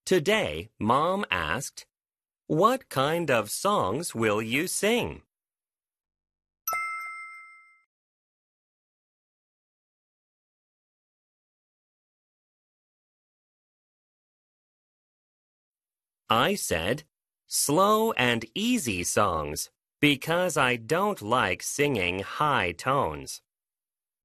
Today, Mom asked, "What kind of songs will you sing?" I said, "Slow and easy songs, because I don't like singing high tones."